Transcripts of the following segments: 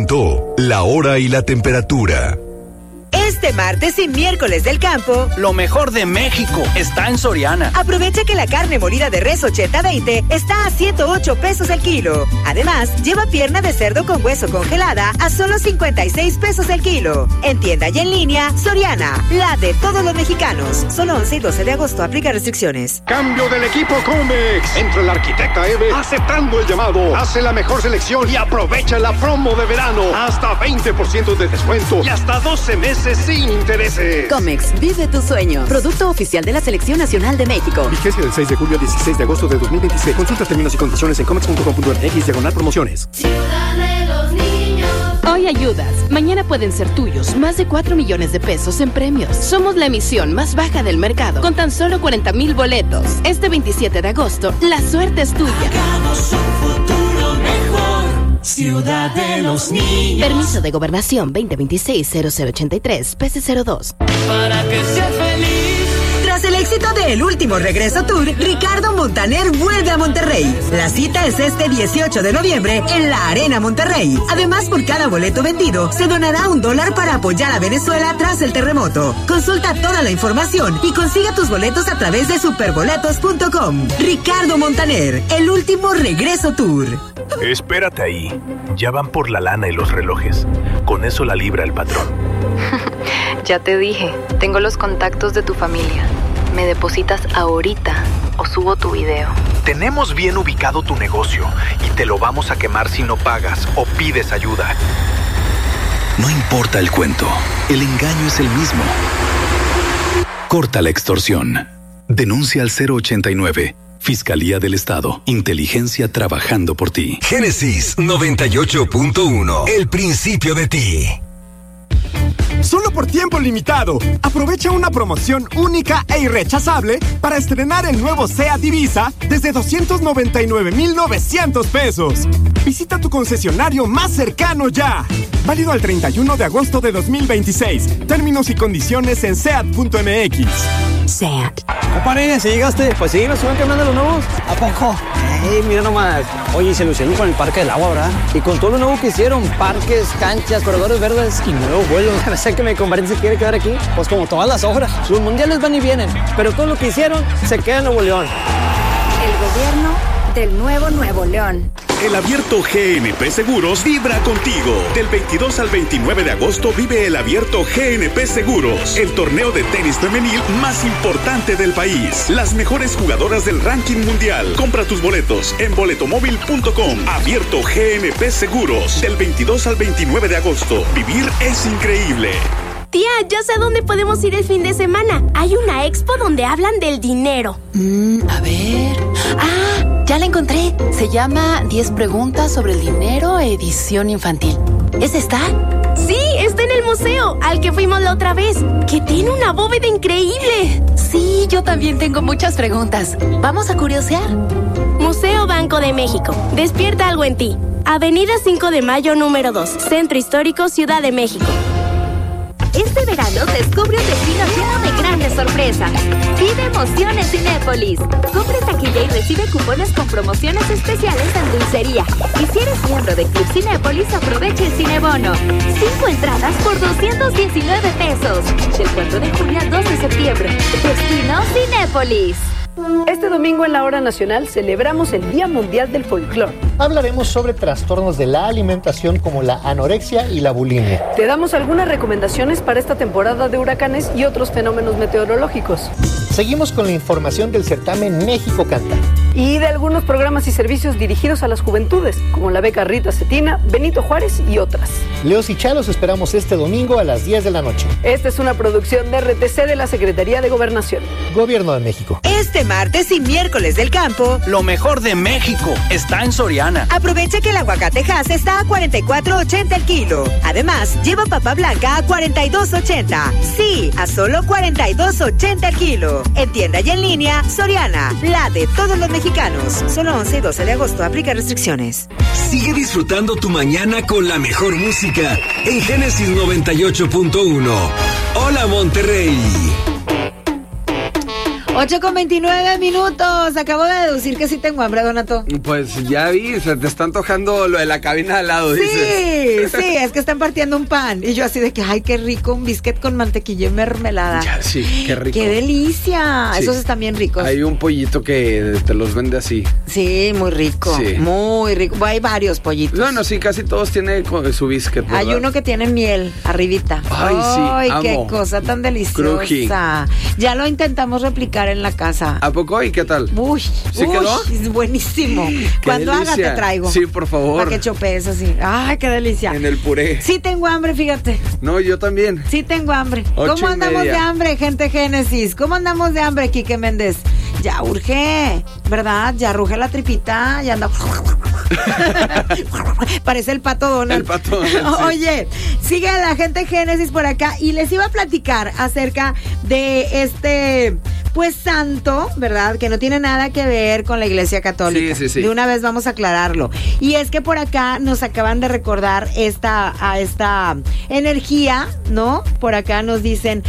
presentó la hora y la temperatura. Este martes y miércoles del campo, lo mejor de México está en Soriana. Aprovecha que la carne molida de res 80-20 está a 108 pesos el kilo. Además, lleva pierna de cerdo con hueso congelada a solo 56 pesos el kilo. En tienda y en línea, Soriana, la de todos los mexicanos. Solo 11 y 12 de agosto, aplica restricciones. Cambio del equipo Comex. Entra la arquitecta Eve aceptando el llamado. Hace la mejor selección y aprovecha la promo de verano. Hasta 20% de descuento y hasta 12 meses sin intereses. Comex, vive tu sueño. Producto oficial de la Selección Nacional de México. Vigencia del 6 de julio al 16 de agosto de 2026. Consulta términos y condiciones en comex.com.mx/promociones. Ciudad de los niños. Hoy ayudas, mañana pueden ser tuyos más de 4 millones de pesos en premios. Somos la emisión más baja del mercado, con tan solo 40,000 boletos. Este 27 de agosto, la suerte es tuya. Hagamos un futuro mejor. Ciudad de los niños. Permiso de Gobernación 2026-0083, PC02. Para que seas feliz. Tras el éxito del último Regreso Tour, Ricardo Montaner vuelve a Monterrey. La cita es este 18 de noviembre en la Arena Monterrey. Además, por cada boleto vendido, se donará $1 para apoyar a Venezuela tras el terremoto. Consulta toda la información y consiga tus boletos a través de superboletos.com. Ricardo Montaner, el último Regreso Tour. Espérate ahí. Ya van por la lana y los relojes. Con eso la libra el patrón. Ya te dije, tengo los contactos de tu familia. Me depositas ahorita o subo tu video. Tenemos bien ubicado tu negocio y te lo vamos a quemar si no pagas o pides ayuda. No importa el cuento, el engaño es el mismo. Corta la extorsión. Denuncia al 089. Fiscalía del Estado. Inteligencia trabajando por ti. Génesis 98.1. El principio de ti. Solo por tiempo limitado. Aprovecha una promoción única e irrechazable para estrenar el nuevo SEAT Ibiza desde 299,900 pesos. Visita tu concesionario más cercano ya. Válido al 31 de agosto de 2026. Términos y condiciones en SEAT.mx. SEAT. Compadre, ¿sí llegaste? Pues sí, nos suben cambiando los nuevos. ¿A poco? Mira nomás. Oye, se lucieron con el Parque del Agua, ¿verdad? Y con todo lo nuevo que hicieron, parques, canchas, corredores verdes y nuevos vuelos. A ver que mi compadre se quiere quedar aquí. Pues como todas las obras. Los mundiales van y vienen, pero todo lo que hicieron se queda en Nuevo León. El gobierno del Nuevo León. El Abierto GNP Seguros vibra contigo. Del 22 al 29 de agosto vive el Abierto GNP Seguros, el torneo de tenis femenil más importante del país. Las mejores jugadoras del ranking mundial. Compra tus boletos en boletomóvil.com. Abierto GNP Seguros, del 22 al 29 de agosto. Vivir es increíble. Tía, ya sé dónde podemos ir el fin de semana. Hay una expo donde hablan del dinero. A ver... ya la encontré. Se llama 10 preguntas sobre el dinero, edición infantil. ¿Esa está? Sí, está en el museo, al que fuimos la otra vez, que tiene una bóveda increíble. Sí, yo también tengo muchas preguntas. ¿Vamos a curiosear? Museo Banco de México. Despierta algo en ti. Avenida 5 de Mayo, número 2. Centro Histórico, Ciudad de México. Este verano descubre un destino lleno de grandes sorpresas. Vive emociones Cinépolis. Compre taquilla y recibe cupones con promociones especiales en dulcería. Y si eres miembro de Club Cinépolis, aprovecha el Cinebono. 5 entradas por 219 pesos. Del 4 de julio al 2 de septiembre. Destino Cinépolis. Este domingo en la Hora Nacional celebramos el Día Mundial del Folclor. Hablaremos sobre trastornos de la alimentación como la anorexia y la bulimia. Te damos algunas recomendaciones para esta temporada de huracanes y otros fenómenos meteorológicos. Seguimos con la información del certamen México Canta. Y de algunos programas y servicios dirigidos a las juventudes, como la beca Rita Cetina, Benito Juárez y otras. Leos y Chalos esperamos este domingo a las 10 de la noche. Esta es una producción de RTC de la Secretaría de Gobernación. Gobierno de México. Este martes y miércoles del campo, lo mejor de México está en Soriana. Aprovecha que el aguacatejas está a $44.80 el kilo. Además, lleva papa blanca a $42.80. Sí, a solo $42.80 el kilo. En tienda y en línea, Soriana, la de todos los mexicanos. Solo 11 y 12 de agosto, aplica restricciones. Sigue disfrutando tu mañana con la mejor música en Génesis 98.1. Hola, Monterrey. 8:29. Acabo de deducir que sí tengo hambre, Donato. Pues ya vi, se te está antojando lo de la cabina al lado, dices. Sí, es que están partiendo un pan. Y yo así de que, ay, qué rico, un biscuit con mantequilla y mermelada. Ya, sí, qué rico. ¡Qué delicia! Sí. Esos están bien ricos. Hay un pollito que te los vende así. Sí, muy rico. Sí. Muy rico. Hay varios pollitos. Bueno, sí, casi todos tienen su biscuit, ¿verdad? Hay uno que tiene miel arribita. Ay, sí, Ay, amo. qué cosa tan deliciosa. Cruji. Ya lo intentamos replicar en la casa. ¿A poco? ¿Y qué tal? Uy, ¿Sí quedó? Es buenísimo. Cuando haga te traigo. Sí, por favor. Para que chopees así. Ay, qué delicia. En el puré. Sí tengo hambre, fíjate. No, yo también. Sí tengo hambre. 8:30. ¿Cómo andamos de hambre, gente Génesis? ¿Cómo andamos de hambre, Quique Méndez? Ya urge, ¿verdad? Ya ruge la tripita, ya anda... Parece el Pato Donald. El Pato Donald, sí. Oye, sigue la gente Génesis por acá y les iba a platicar acerca de este, pues, santo, ¿verdad? Que no tiene nada que ver con la Iglesia Católica. Sí. De una vez vamos a aclararlo. Y es que por acá nos acaban de recordar esta energía, ¿no? Por acá nos dice,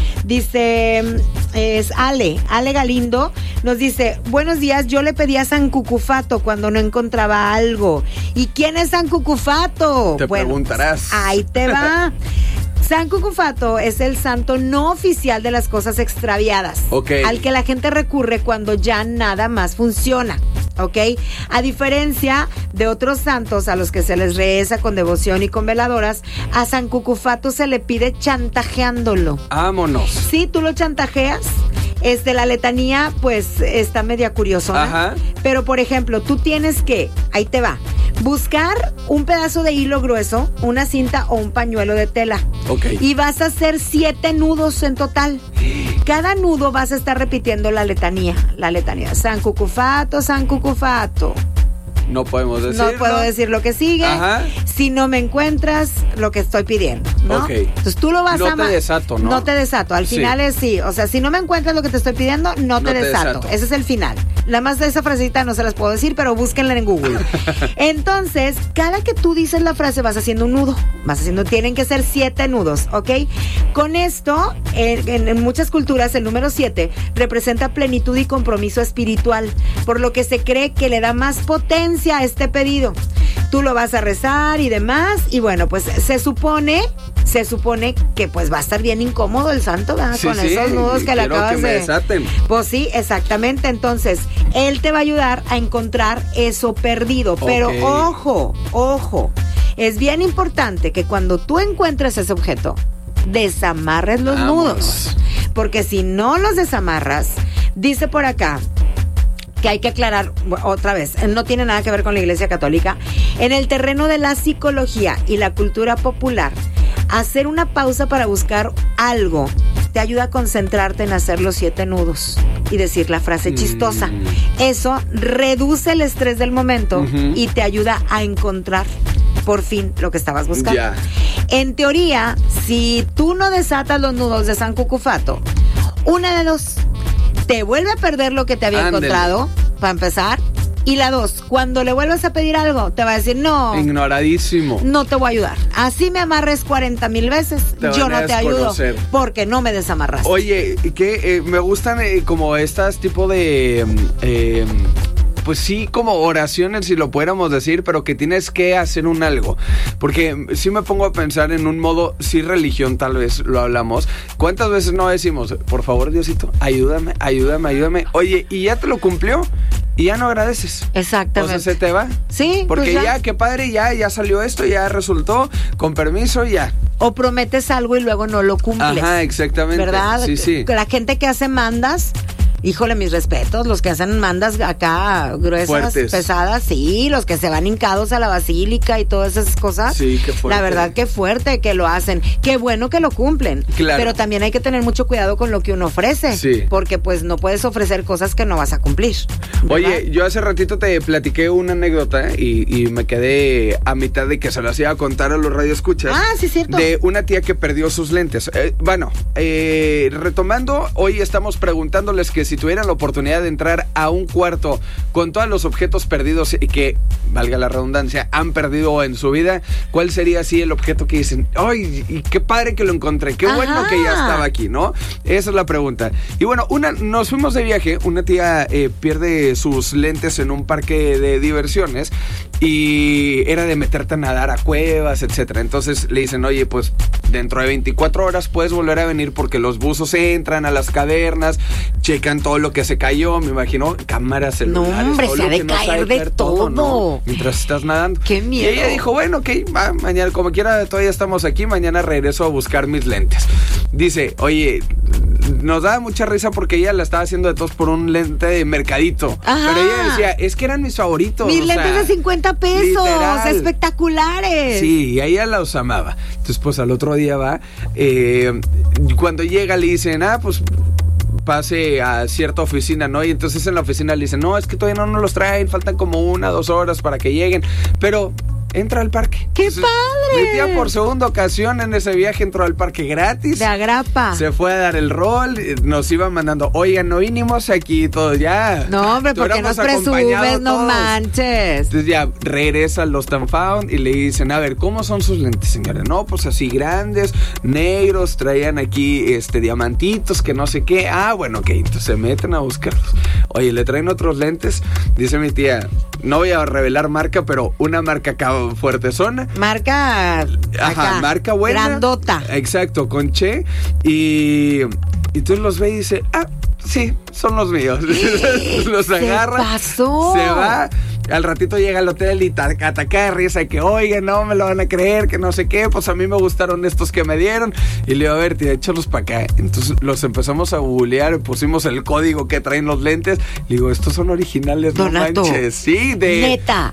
es Ale Galindo, nos dice, buenos días, yo le pedí a San Cucufato cuando no encontraba algo. ¿Y quién es San Cucufato? Te preguntarás. Ahí te va. San Cucufato es el santo no oficial de las cosas extraviadas, al que la gente recurre cuando ya nada más funciona, ¿ok? A diferencia de otros santos a los que se les reza con devoción y con veladoras, a San Cucufato se le pide chantajeándolo. Vámonos. Sí, tú lo chantajeas. La letanía, pues, está media curiosona. Ajá. Pero, por ejemplo, tú tienes que, ahí te va, buscar un pedazo de hilo grueso, una cinta o un pañuelo de tela. Y vas a hacer 7 nudos en total. Cada nudo vas a estar repitiendo la letanía. San Cucufato, San Cucufato. No podemos decirlo. No puedo decir lo que sigue. Ajá. Si no me encuentras lo que estoy pidiendo, ¿no? Entonces tú lo vas a... No te desato, ¿no? No te desato. Al final es sí. O sea, si no me encuentras lo que te estoy pidiendo, no te desato. Ese es el final. Nada más de esa frasecita no se las puedo decir, pero búsquenla en Google. Entonces, cada que tú dices la frase vas haciendo un nudo. Tienen que ser 7 nudos, ¿ok? Con esto, en muchas culturas, el número 7 representa plenitud y compromiso espiritual, por lo que se cree que le da más potencia a este pedido. Tú lo vas a rezar y demás, y bueno, pues se supone que pues va a estar bien incómodo el santo, ¿verdad? Sí, con esos nudos que le acabas que me desaten. Pues sí, exactamente. Entonces, él te va a ayudar a encontrar eso perdido. Pero ojo, es bien importante que cuando tú encuentres ese objeto, desamarres los nudos. Porque si no los desamarras, dice por acá que hay que aclarar otra vez, no tiene nada que ver con la Iglesia Católica. En el terreno de la psicología y la cultura popular, hacer una pausa para buscar algo te ayuda a concentrarte en hacer los 7 nudos y decir la frase chistosa. Eso reduce el estrés del momento y te ayuda a encontrar por fin lo que estabas buscando. En teoría, si tú no desatas los nudos de San Cucufato, una de dos, te vuelve a perder lo que te había encontrado, para empezar. Y la 2, cuando le vuelvas a pedir algo, te va a decir, no. Ignoradísimo. No te voy a ayudar. Así me amarres 40,000 veces. Yo no te ayudo porque no me desamarraste. Oye, que me gustan como estas tipo de... pues sí, como oraciones, si lo pudiéramos decir, pero que tienes que hacer un algo. Porque sí me pongo a pensar en un modo, sí, religión, tal vez lo hablamos. ¿Cuántas veces no decimos, por favor, Diosito, ayúdame? Oye, ¿y ya te lo cumplió? Y ya no agradeces. Exactamente. O sea, ¿se te va? Sí. Porque pues ya, qué padre, ya salió esto, ya resultó, con permiso, ya. O prometes algo y luego no lo cumples. Ajá, exactamente. ¿Verdad? Sí. La gente que hace mandas... Híjole, mis respetos, los que hacen mandas acá gruesas, fuertes, pesadas, sí, los que se van hincados a la basílica y todas esas cosas. Sí, qué fuerte. La verdad, qué fuerte que lo hacen. Qué bueno que lo cumplen. Claro. Pero también hay que tener mucho cuidado con lo que uno ofrece. Sí. Porque pues no puedes ofrecer cosas que no vas a cumplir, ¿verdad? Oye, yo hace ratito te platiqué una anécdota y me quedé a mitad de que se las iba a contar a los radioescuchas. Ah, sí, cierto. De una tía que perdió sus lentes. Retomando, hoy estamos preguntándoles que si tuvieran la oportunidad de entrar a un cuarto con todos los objetos perdidos y que, valga la redundancia, han perdido en su vida, ¿cuál sería así el objeto que dicen, ¡ay, y qué padre que lo encontré! ¡Qué bueno que ya estaba aquí!, ¿no? Esa es la pregunta. Y bueno, nos fuimos de viaje, una tía pierde sus lentes en un parque de diversiones y era de meterte a nadar a cuevas, etcétera. Entonces le dicen, oye, pues dentro de 24 horas puedes volver a venir porque los buzos entran a las cavernas, checan todo lo que se cayó, me imagino, cámaras, celulares, no, hombre, todo se lo ha de que no caer sabe de todo, ¿no? Mientras estás nadando. ¡Qué miedo! Y ella dijo, bueno, ok, va, mañana, como quiera, todavía estamos aquí, mañana regreso a buscar mis lentes. Dice, oye, nos daba mucha risa porque ella la estaba haciendo de todos por un lente de mercadito. Ajá. Pero ella decía, es que eran mis favoritos. Mis lentes de 50 pesos, literal. Espectaculares. Sí, y ella los amaba. Entonces, pues al otro día va, cuando llega le dicen, pues pase a cierta oficina, ¿no? Y entonces en la oficina le dicen, no, es que todavía no nos los traen, faltan como 1 o 2 horas para que lleguen, pero entra al parque. ¡Qué padre! Mi tía por segunda ocasión en ese viaje entró al parque gratis. De agrapa. Se fue a dar el rol, nos iban mandando, oigan, no vinimos aquí todos ya. No, hombre, porque nos presumes, no manches. Entonces ya regresa al Lost and Found y le dicen, a ver, ¿cómo son sus lentes, señora? No, pues así grandes, negros, traían aquí diamantitos, que no sé qué. Bueno, ok, entonces se meten a buscarlos. Oye, le traen otros lentes, dice mi tía, no voy a revelar marca, pero una marca fuertezona. Marca acá, marca buena. Grandota. Exacto, con Che. Y tú los ves y dice, sí, son los míos. Los agarra. ¿Qué pasó? Se va. Al ratito llega al hotel y ataca de risa, que oigan, no me lo van a creer, que no sé qué, pues a mí me gustaron estos que me dieron. Y le digo, a ver, tía, échalos para acá. Entonces los empezamos a googlear, pusimos el código que traen los lentes. Le digo, estos son originales, Donato. No manches. Sí, neta.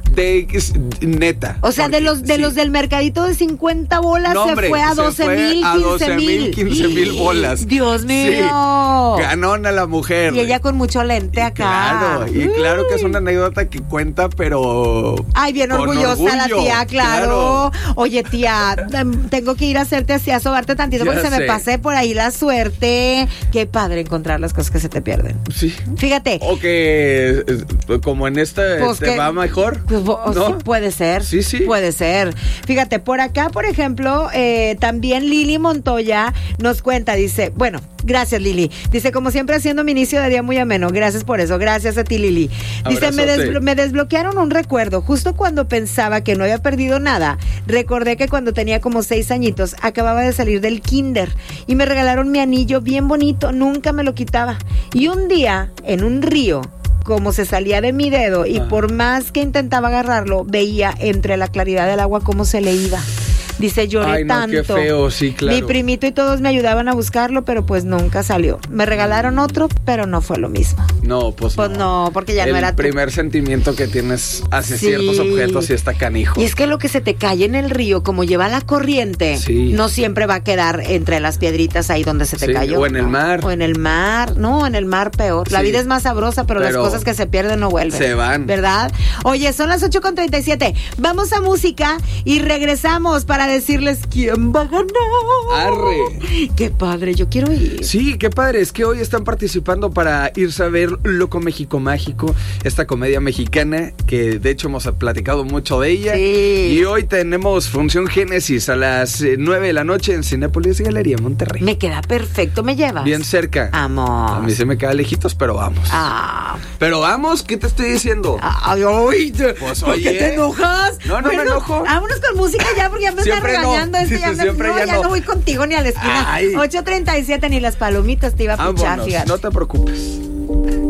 Neta. O sea, de los del mercadito de 50 bolas no, hombre, se fue a 12,000, 15,000. 15,000 bolas. Dios mío. Sí. Ganón a la mujer. Y ella con mucho lente acá. Claro, y claro que es una anécdota que cuenta, pero... Ay, bien orgullosa la tía, claro. Oye, tía, tengo que ir a hacerte así, a sobarte tantito porque se me pasé por ahí la suerte. Qué padre encontrar las cosas que se te pierden. Sí. Fíjate. O que como en esta pues te va mejor, ¿no? Sí, puede ser. Sí. Puede ser. Fíjate, por acá, por ejemplo, también Lili Montoya nos cuenta, dice, bueno, gracias, Lili. Dice, como siempre, haciendo mi inicio de día muy ameno. Gracias por eso. Gracias a ti, Lili. Dice, me desbloquearon un recuerdo. Justo cuando pensaba que no había perdido nada, recordé que cuando tenía como 6 añitos, acababa de salir del kinder y me regalaron mi anillo bien bonito. Nunca me lo quitaba. Y un día, en un río, como se salía de mi dedo y por más que intentaba agarrarlo, veía entre la claridad del agua cómo se le iba. Dice, lloré tanto. Qué feo, sí, claro. Mi primito y todos me ayudaban a buscarlo, pero pues nunca salió. Me regalaron otro, pero no fue lo mismo. No, pues no, porque ya no era el primer sentimiento que tienes hacia ciertos objetos y está canijo. Y es que lo que se te cae en el río, como lleva la corriente, no siempre va a quedar entre las piedritas ahí donde se te cayó. O en el mar. O en el mar. No, en el mar peor. La vida es más sabrosa, pero las cosas que se pierden no vuelven. Se van. ¿Verdad? Oye, son las 8:37. Vamos a música y regresamos para decirles quién va a ganar. Arre. Qué padre, yo quiero ir. Sí, qué padre. Es que hoy están participando para irse a ver Loco México Mágico, esta comedia mexicana que de hecho hemos platicado mucho de ella. Sí. Y hoy tenemos función Génesis a las 9 de la noche en Cinépolis Galería Monterrey. Me queda perfecto, ¿me llevas? Bien cerca. Vamos. A mí se me queda lejitos, pero vamos. Pero vamos, ¿qué te estoy diciendo? Pues ¿por qué te enojas? No me enojo. Vámonos con música ya porque ya me está regañando. Ya no voy contigo ni a la esquina. 8:37 ni las palomitas te iba a pinchar, fíjate. No te preocupes.